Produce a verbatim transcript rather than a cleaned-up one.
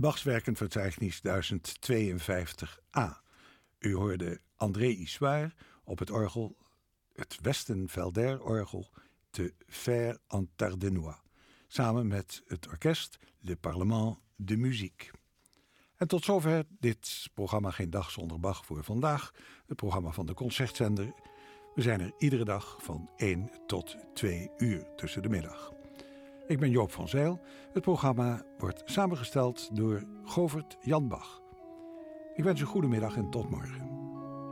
Bachs Werkenverzeichnis duizend tweeënvijftig a. U hoorde André Issoire op het orgel, het Westenvelder-orgel te Faire en Tardenois, samen met het orkest Le Parlement de Musique. En tot zover dit programma Geen Dag Zonder Bach voor vandaag, het programma van de Concertzender. We zijn er iedere dag van één tot twee uur tussen de middag. Ik ben Joop van Zijl. Het programma wordt samengesteld door Govert Jan Bach. Ik wens u goedemiddag en tot morgen.